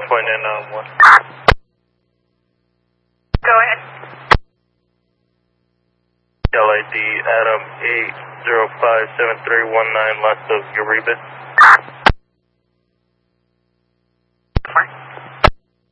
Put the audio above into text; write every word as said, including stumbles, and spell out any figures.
point in on one. Go ahead. L I D Adam eight zero five seven three one nine left of Uribe.